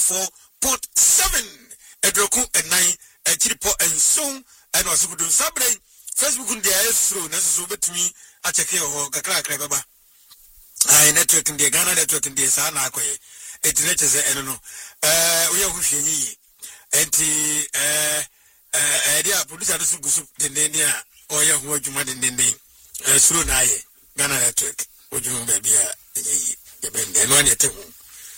94.7 Edroku and 9 Chiripo and soon and was good on Sabre Facebook on the through Nasu bet me a check or Kakra Baba. I network in the Ghana network in the Sana Koye. It's letters and no. We are Hushi and the producer the Nenia or young word you might in the name. Through Naye Ghana network. Would you maybe a bend and one at home?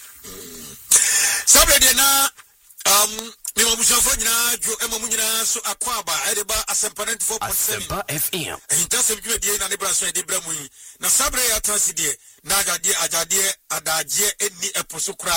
Sabre na Mimabusafona, Joe Emamuna, so Aquaba, Edeba, Asemparent 4.7 FM. And just a good day, and Nebraska, de Bramui. Na Sabre Ataside, Naga de Ajade, Adaje, Edni Eposukra.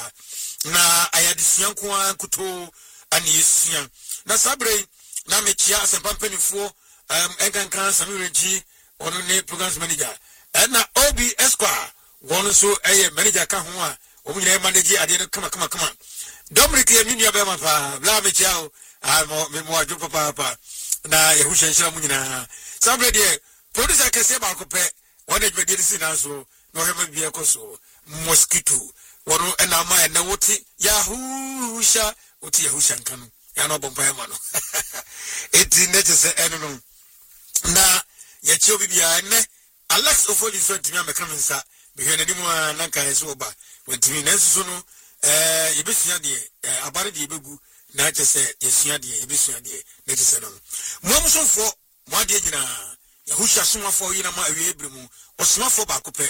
Na Ayadisian Kuan Kuto, and Yesian. Na Sabre, Namechia, Sampampeni 4, Egan Khan, Samuel on the programs manager. And na Obi Esquire, one so a manager Kahua, Omina manager, I didn't come on. Dominic Yaminia Bama, Blame Chow, I'm more Papa, na Yahusha Shamuna. Somebody, producer can say about Cope, one of the medicine also, no heaven be a coso, mosquito, one and Ama and Nawoti, Yahusha, Uti Yahushan come, Yano Bompamano. It's necessary, I don't know. Na Yachobi, Alex Ofoli is to me, I'm a coming, sir, because anyone Nanka is over. When to me, Nensuno. Ibisia de abare de begu na chese yesua de ibisia de na chese no muamso fo moade gina Yahusha soma fo yina ma awie ebremu osoma fo ba kope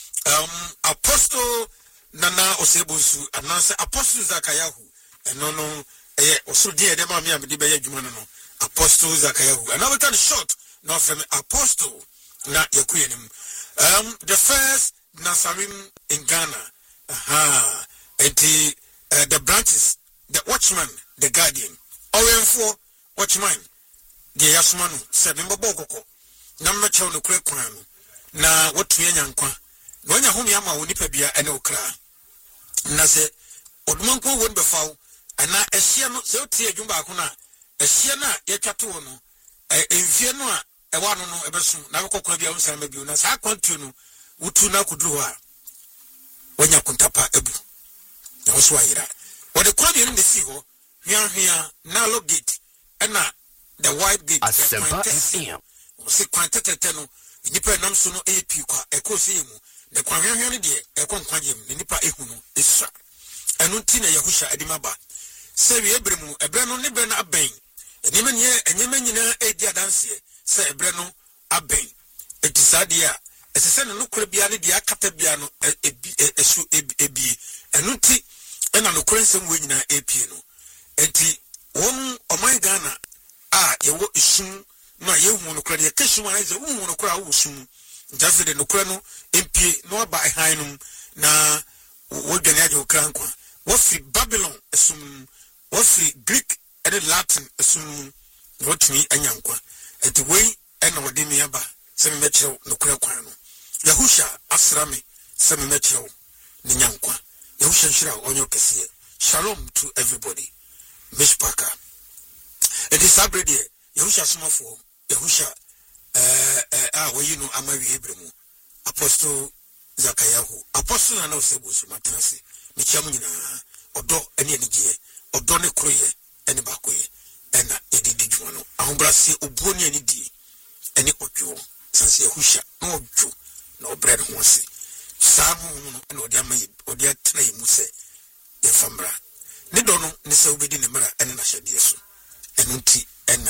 apostle nana osebosu ananse apostle Zakayahu eno no osoro de de ma me amede be yadwuma no apostle Zakayahu and now we short no from apostle na yakuyenim the first Nasarim in Ghana the branches, the watchman, the guardian. For watchman, the Yasmanu, seven Boboko, number chow no crack crime. Na what to Yankwa, no one whom Yama Unipabia and Okra. Nase, Odmonko won't be foul, and now a Siano, so tear Jumbakuna, a Siena, Yatatuano, a Fianoa, a one no eberson, Navako on Samabunas, I continue, Utuna Kudua, when you contapa ebu. Also, what the crowd in the sea, here, Nalo Gate, and the white gate, say quantitano, Nipa Namsuno A. Puka, a cosimu, the Quanian de, a conquajim, the Nipa Ehuno, Isra, and Untina Yahusha Adimaba. Say Ebremu, a Breno Nibena Abain, and even ye, and Yemena a dia dance, say Breno Abain. It is Adia, as a son of Nuclebiani, the Acatabiano, a B, and Unti. And I'm some winning AP no. Enti one of my Ghana you what is soon no you want to cry a question when I say want to cry soon. Just the Nukrano MP no by Hinum na what the Nadio Crankwa. What's the Babylon assume what's the Greek and the Latin assume what me and Yankwa at the way and our demiaba semi metro Nukrano. Yahusha Asrami semi metro Nyankwa. Shalom to everybody. Miss Parker. It is Sabre de Yahusha Smafo, Yahusha where you know Amari Hebremu, Apostle Zakayahu, Apostle and Osebus Matansi, Michamina, Odo any Odone Kroye, any Bakwe, and Edijuano, Ambrasi Uboni any D, any Ojo, Sansi Yahusha, no Ojo, no bread once. Samu no diama odia tena muse ye famra ne dono ne se obedi ne mara ene na hyede so enu nti ena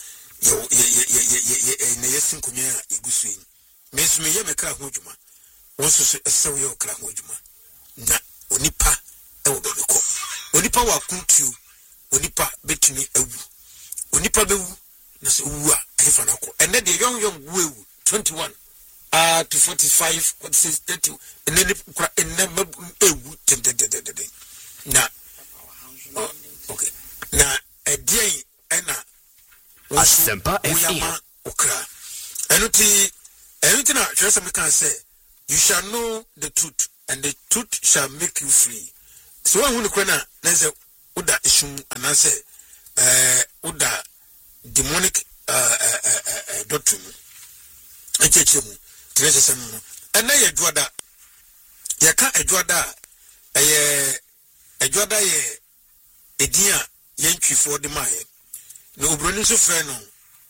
ye yesin kunya igusu yi mesu me ye mekra ho djuma wonso so esew ye okra ho djuma na onipa e wo bebeko onipa wa kuntu onipa betumi ewu onipa bewu na se wu a efa na ko ene de young wu 21 to 45, what says 30, and then now, okay, now a day and a Semper Okra. Anything I can say, you shall know the truth, and the truth shall make you free. So I want to cry, there's a Uda issue, and I say, Uda demonic doctrine. I teach you. And now you draw that. You can't draw that. adwada ye edia yentwifo de maye na obroni so frɛ no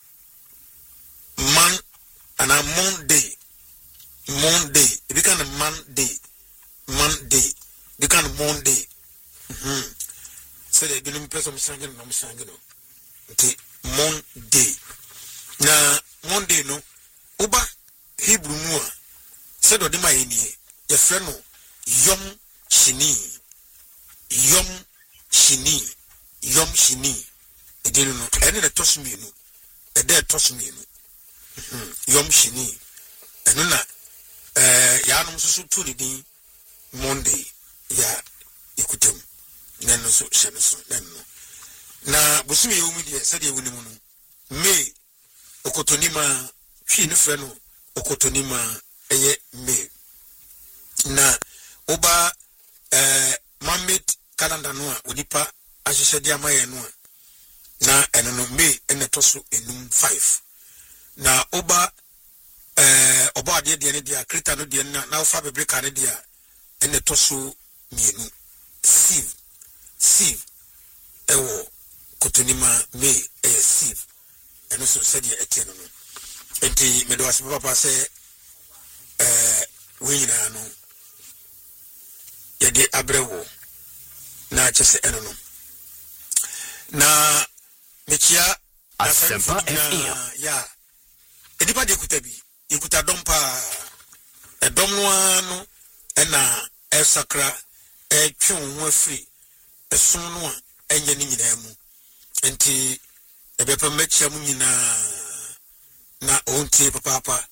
man ana Monday ebi kan Monday ebi kan Monday sɛ ebi nim person sange no nti Monday na Monday no oba Hebrew mu a sɛ do de maye nie ye frɛ no Yom Shini edinu no ene de tosmienu ede tosmienu Yom Shini eno na ya no so to de din Monday ya ikutem neno so hye so neno na bosumi ye wumi de se de wunimu no May okotonima twi ne frɛ no okotonima eye May na oba Mohammed calendar no a onipa ahyehye de amaye no a na eno no May ene toso enum 5 na oba oba de ne dia krita no de na ofa bebreka ne dia ene toso mienu sieve ewo kotonima May sieve eno so said ye eteno no enti me do ase papa se we nyina no yede abrewo na chese eno no na mechia Asempa FM ya edipa de kutabi ikuta dompa edom no ano ena esakra etwe ho afiri eson no a enye ni nyina mu enti ebepa mechia mu nyina na onti papa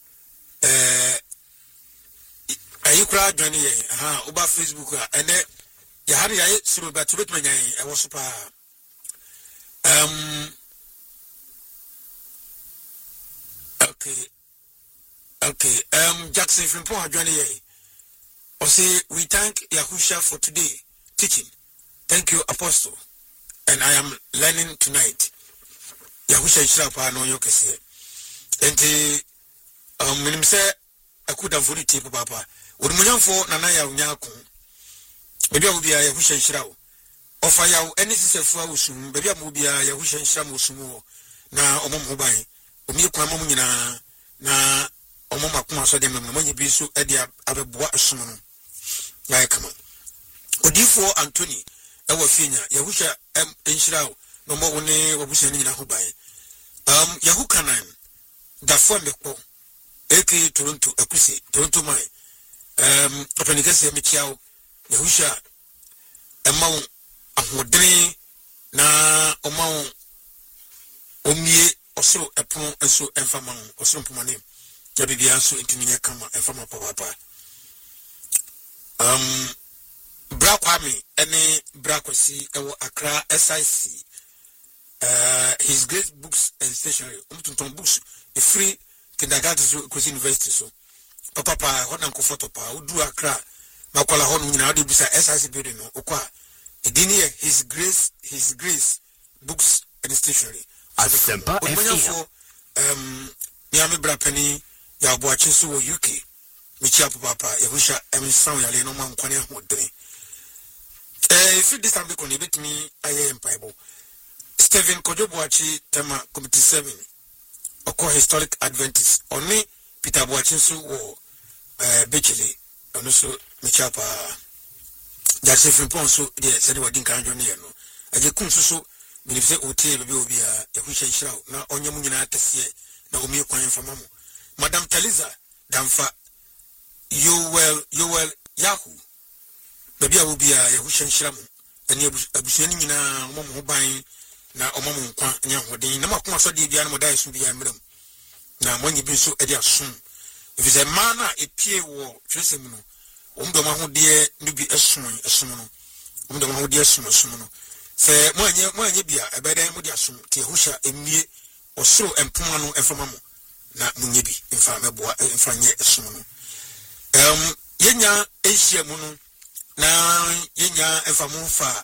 ayikura adwane ye oba Facebook a ene ya hari ya suru ba tubet manyan e wo so pa okay Jackson Frimpong adwane ye o say we thank Yahusha for today teaching. Thank you Apostle, and I am learning tonight. Yahusha ishapa no yokese enti minim se akuda mfoni tipe papa odumunyamfo nana ya unyako bebi obia Yahusha ishirawo ofa yawo eni sisefu awusum bebi amobia Yahusha ishirawo osumu na omom ban omi kwa mamu nyina na omom akoma so de memno manyi bi so ade abeboa asum no ya kama odifo Anthony ewa finya Yahusha ishirawo no mo woni obusia nyina ho ban Yahukanan dafo mekpo eke Toronto akuse Toronto mai openikase mechiawo Yahusha emawo ahodene na omawo omie osoro epon enso enfama osoro mpomane ya bibia so entiniye kama enfama papa Brakwami ene Brakwasi ewo Accra SIC his great books and stationery umtunton books a free kindergarten so Kwesi University so papa hodan ko photo pa udu Accra makwala honu nyina de bisa SIC building no okwa edini his grace books and stationery Asempa FM Miami Brapani ya boache so UK michia papa Yahusha emsan ya le no man kwane hodre if this time ko ne betimi aye empaibo Stephen Kojobuachi tema committee 7 oko historic Adventist oni Peter Boachi so wo Bechele ono so mechapa Jackson Frimpong so de sede wadin kan dwo ne no aje kun so minifse otie bebe obi a Yahusha ishraw na onye mu nyina atese na omi kwan fama mo Madam Taliza damfa Yoel Yahu bebe obi a Yahusha ishraw ani abusuani nyina mo ban na omomo nkwa nya hodin na makoma so de bia na modai so bia mrem na monyi bi so e dia som if is a man a epie wo twesem no omdo ma hode no bi esom no omdo ma hode esom no se moanye bia ebeda mo dia som ti Yahusha emie osoro empoma no enfama mo na munye bi mfa meboa mfa nye esom no yenya ehia mu no na yenya enfamo fa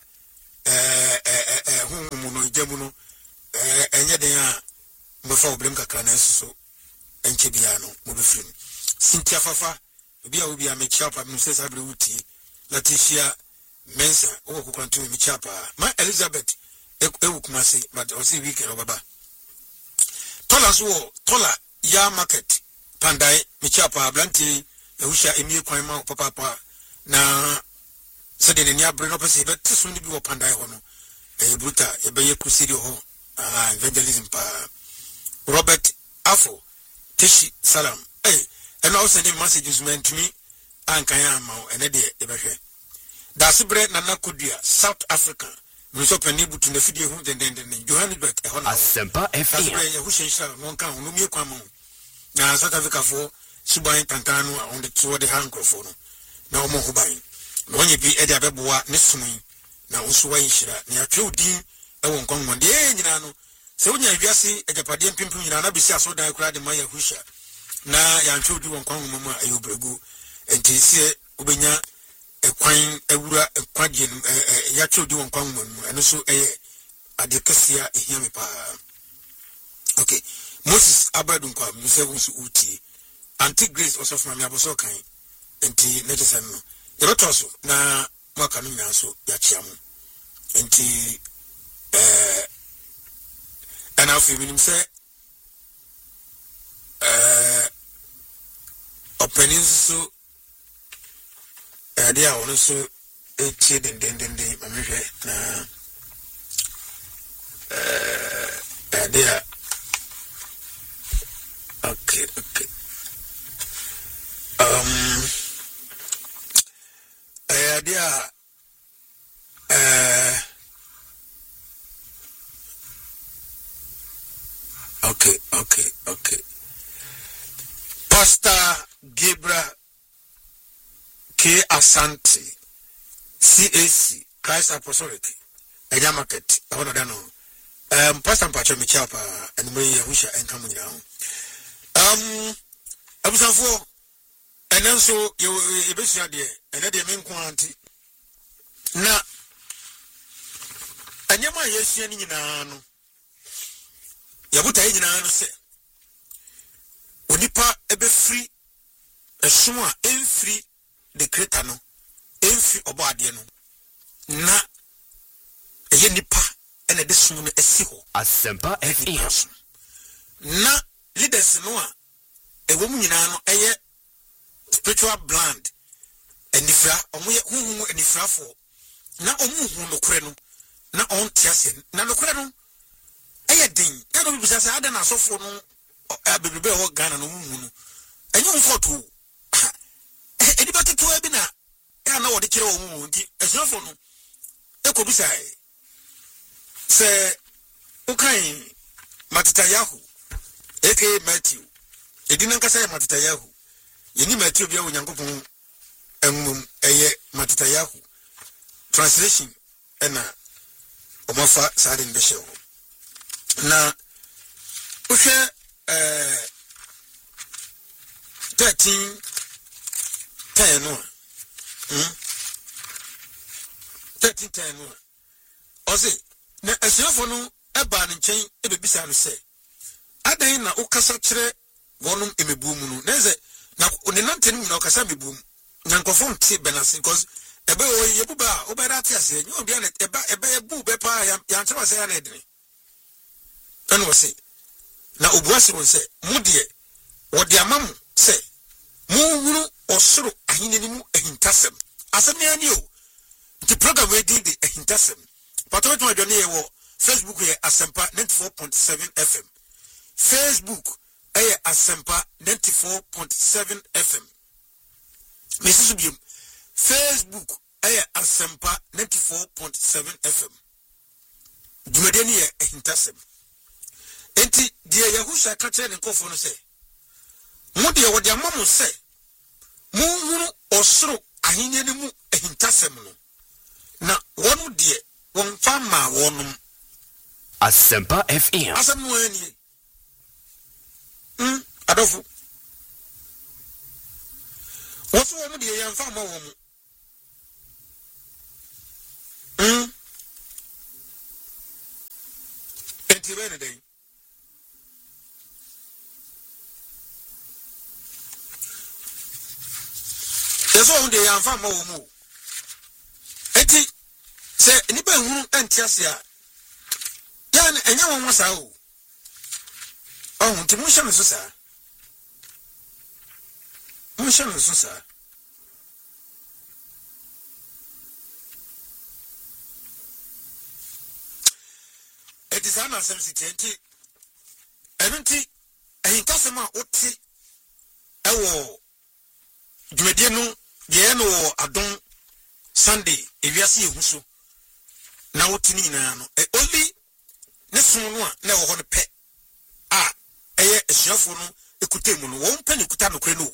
humuno jamuno enye den a mbefa obrem kakra na so enche bia no mo befrim Cynthia Fafa bia obi a mechia pa mi se sabre wuti Leticia mensa o ko kwantu mi chapa ma Elizabeth ewu kumase but o si weekend obaba tola so tola ya market pandai mi chapa blanti ehusha emi kwan ma papa na se de ni abre no pese be tso ni bi wo pandai ho no bruta e be ye kusiri ho evangelism pa Robert Afo Tishi Salam and also sending messages meant to me and Kayama and Eddie Ebashe. That's bread Nana Kudia, South Africa. We so penible to the video who then Johannesburg, Asempa FM. Who one count, no mere quamo. Now South Africa for Subai Pantano on the toward the handcrophone. No more Hubai. When you be Eddie Ababua, Nissumi, now Usua Ishira, near Trudin, I won't come one day, Nano. So when you see a Japadian Pimpin, you are so that I cried in my Husha. Na ya nchodi won kwan mama ayobregu enti sie obenya ekwan ewura ekwadie ya chodi won kwan mama eno so adekasia ehiame pa. Okay, Moses abadun kwa msevu su uti anti Grace also from aboso kan enti netesen no yebetoso na mwaka no nyanso ya chiamu enti ana fi minim se opening so they are also etie den mamehwe na they are okay they are okay Pastor Gabriel K. Asante CAC Christ Apostolic Eja Market I don't Pastor Mpacho Michapa and me Yahusha and coming down Abusafo and then so you basically and then the main quantity na anyama yesia ni nyina no yabuta nyina no se onipa ebe free esuma enfree the creator no enfree obade no na eye nipa ene de sum no esi ho Asempa FM na leaders no a ewo mu nyina no eye spiritual brand enifra omoye huhu enifra fo na omuhu no kure no na on tiase na no kure no eye din na no bi sasa ada na asofo no abebebe ho Ghana no muhu no enye mfoto edi bateto abi na na wode kire wo mu nti esofo no ekobisai se ukai Matita Yahu aka Matthew edi nan kasa Matita Yahu yeni Matthew bia onyankopon enmum eye Matita Yahu translation ena omafa sadin beshe na uhwe 13 no 13 no ozi na asiafo no eba ne nchen ebebisa no se adan na ukasa kire wonum emebu mu no neze na ne nantenu na ukasa mebu nyankofo nte benase because ebe o yebuba obeda ate ase nyo bia na ebe ebu be pa ya nchema se ya na edene eno se na obuase won se mudie wode amam se mu wuru osoro ahinani mu ehintasem asem ne ani o the program we did the ehintasem patometo adwane ye wo Facebook ye Asempa 94.7 FM Facebook eye Asempa 94.7 FM mesisu biom Facebook eye Asempa 94.7 FM dumedeni ye ehintasem enti die Yahusha kache ne nkofo no se mu de wode amamu se mu hunu osoro ahinyani mu ehintasem no na wonu de won fama wonum Asempa FM asem no ani adofu woso wonu de yan fama womu enti bene dey yeso hunde ya mfa ma wo mu eti nipa hu entiasia ya enya won wasa o nti mo hye me so saa mo hye me so saa it is an sensitivity enunti ehinkasema oti ewo dwedie no ye no adon Sunday ewiase ehuso na wotini nyina no oli ne sun no a na wo ho ne pe a eye esuafo no ekutemu no won pe ne kuta no kure no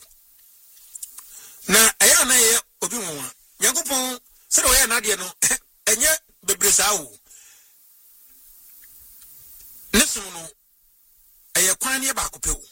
na eye na ye obi won Yakopon se do ye na de no enye bebre saa wo ne sun no eye kwan ne ba ko pe wo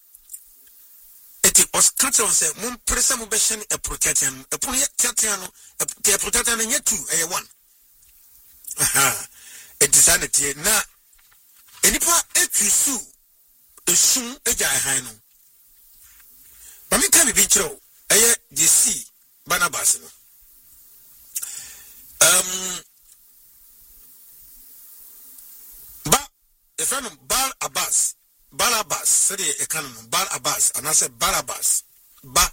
eti oskatron se mum presa mu be hye e protection e pon ye tiatian no e protection nye 2 eye 1 aha eti sanity na enipa etwisu esum eja han no mami kan bi kiro eye JC Barnabas no ba efano Barnabas said a canon Barnabas and I said Barnabas ba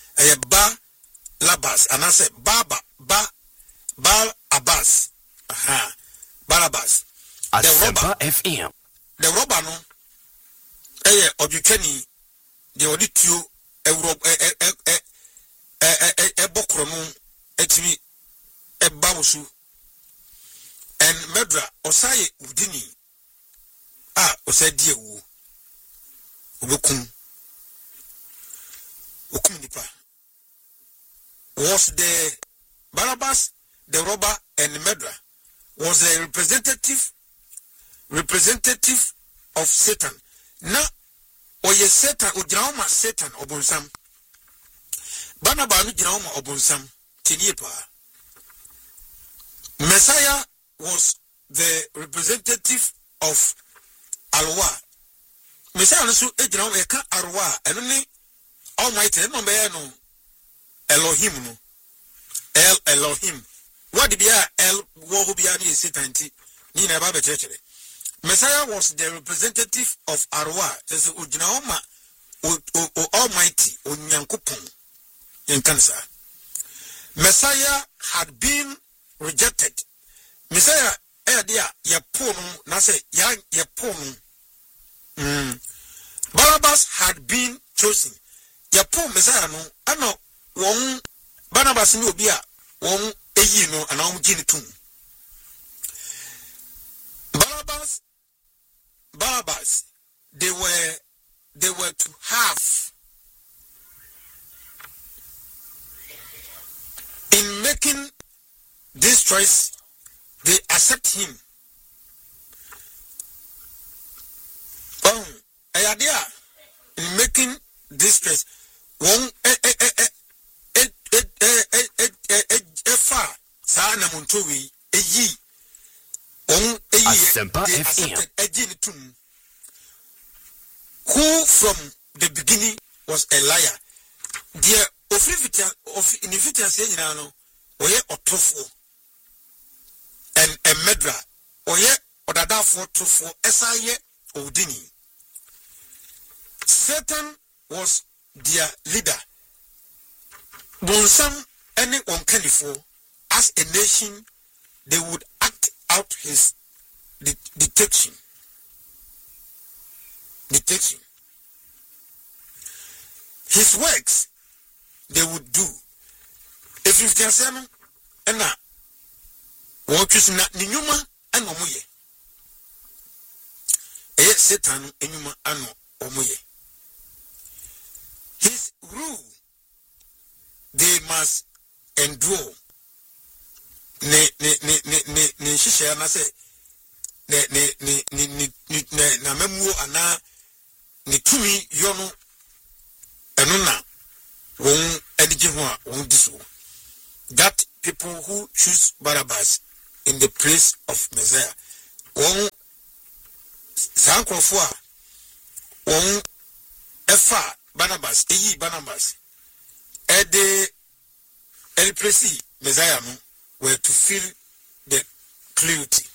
labas and I said Baba Abbas aha Barnabas the robber FM the robber no objukani the oditio bokro no etimi bawusu and medra osaye udini osadi ewu okum nipa was the Barnabas the robber and Medra was a representative of Satan na oye Satan ojiraoma Satan obunsam Barnabas no jiraoma obunsam tiniepa Messiah was the representative of Alwa Messiah so ejiraoma eka Arwa eno ni Almighty no be no Elohim no Elohim what did be El wo be ani Satan ti ni na ba be chechere Messiah was the representative of Arwa says ojinaoma Almighty onyankopon yenkansa Messiah had been rejected Messiah dia ya ponu na say ya ponu Barnabas had been chosen ya pon Messiah no ano won Barnabas ni obi a won eyi no ana won gini tum Barnabas they were to have in making this choice they accept him in making this choice one sa na montowi eyi on eyi who from the beginning was a liar dear of inefficiency nyina no oye otofo and a medra oye odadafo tofo esaye odini Satan was their leader bonsam any onkanifo as a nation they would act out his detection his works they would do if you can say no na what is na ninyuma ano moye Satan enyuma ano omoye his rule they must endure ne shisha na say na memuo ana ne tumi yono eno na won edije ho a won diso that people who choose Barabbas in the place of Messiah won sankrofo a won efa Barnabas eyi Barnabas the presi Messiah no were to fill the clarity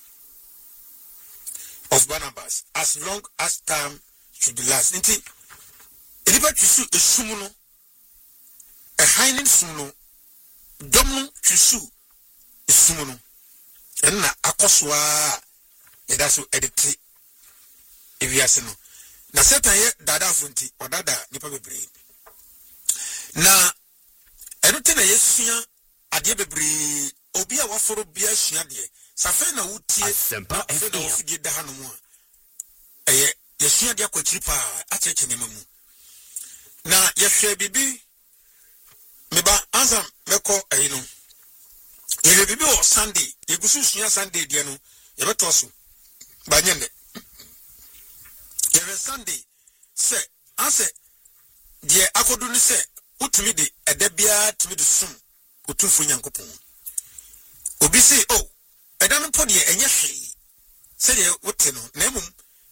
of Barnabas as long as time should last. Nti enipa twisu esum no a hinin sum no dom no twisu esum no enna akoswa yeda so editi ewiase no na Satan ye dada funti odada nipa bebre na enote na yesua ade bebre obi a waforo bia sua de safe na wutie Asempa FM ofigi da hanu a yesua de akwachiri pa acheche nemamu na yehwe bibi meba anza meko ayino yehwe bibi o Sunday yegusu sua Sunday de no yebeto so banyene yehwe Sunday se ase de akodu ni se utumi de edabia tumi de sum otumfo Nyankopon obi say oh edan po de enye hwe se de wote no na emum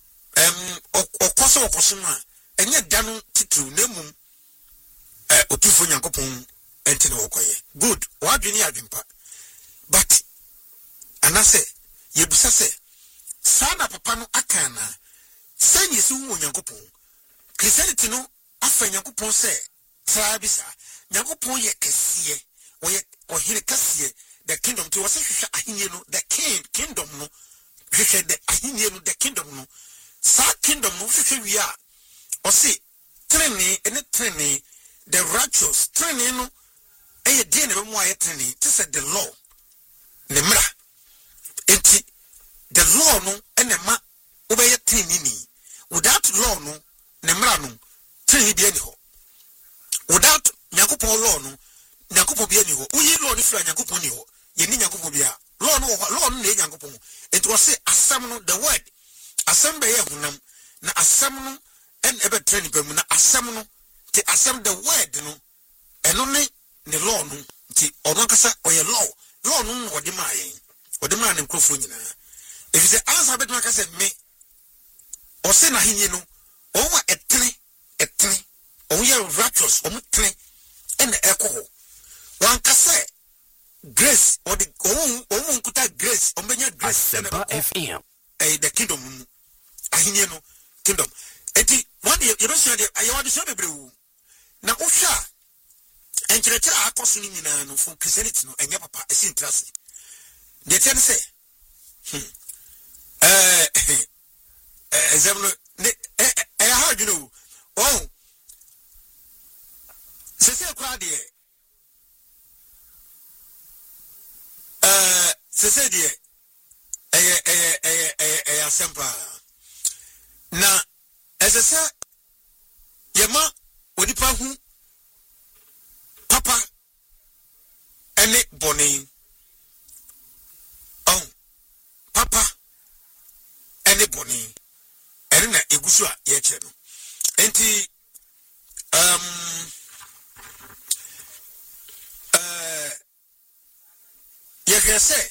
okoso ma enye danu titru na emum otumfo Nyankopon enti na wokoye good wadwini adwempa but anase yebusa se sana papa no akana sanyi su wo Nyankopon Christianity no afa Nyankopon se trabisa Nyankopon ye kesiye ohire kesiye the kingdom to was hwehwe ahenye no the kingdom no hwehwe the ahenye no the kingdom no sa kingdom no hwehwe wi a o se training the righteous training no eye die na be mu aye training to say the law ne mra enti the law no ene ma obeye training ni without law no ne mra no training bi ani ho without Nyankopon law no Nyankopon bi ani ho uyi law ni fra Nyankopon ni ho ye ni Nyankopon bia law no na Nyankopon it was say asam no the word asam be ye hunam na asam no en ebe training be mu na asam no ti asam the word no eno ne law no ti ono kasa oye law no odi ma ne nkrofo nyina if you say answer bet maka say me o se na hinye no o wa etene o ye righteous o mutre en ekoho wan kase grace or the o nkuta grace o benya grace Asempa FM the kingdom ahinye no kingdom eti one ye be so de ayewa de so bebre na ohwa enkyerechera akoso ni nyina no for Christianity no enye papa esi ntrase de ten say example how do you know oh se kwa de se de asempa na esese yema onipa hu papa ene boni oh papa ene boni ene na egusu a ye che no enti ye can say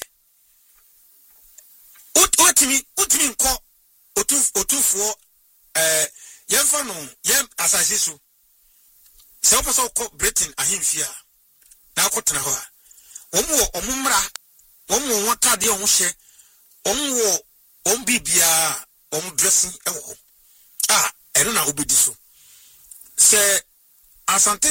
utimi nko otufuo yemfa no yem asase so se opo ko Britain ahemfia na akotena ho a omumra omu wotade o hye omwo ombibia dressing ewo eno na obedi so se asante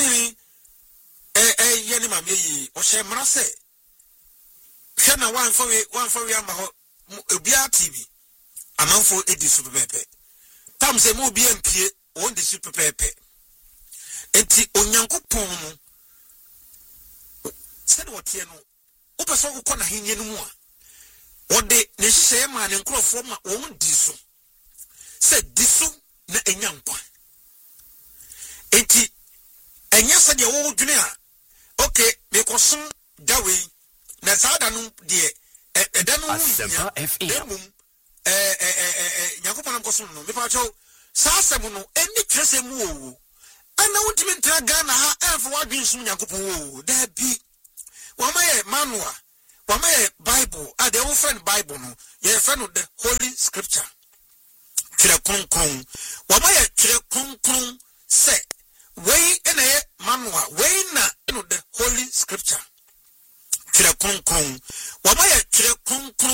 ye ni mame yi o hye mra se hye na wan fa we ama ho obia TV amanfo edi so pepe tam se mo obia mpie on de so pepe enti Onyankopon no se no tie no o pese ko na henye no mu a ode ne hye ma ne nkrofo ma on di so se di so na enyankwa enti enya se de wo dwene a okay me kosom dawe na sada no de edanu Asempa FM Nyankopon kosom no me pa cho sasem no eni krese mu o ana wutimi ntra Ghana ha efo wadwen sum Nyankopon o da bi wamaye manual wamaye Bible the old friend Bible no ye friend of the Holy Scripture kire konkron wamaye kire konkron se we ene manual we na the Holy Scripture twerɛ kronkron wɔma yɛ twerɛ kronkron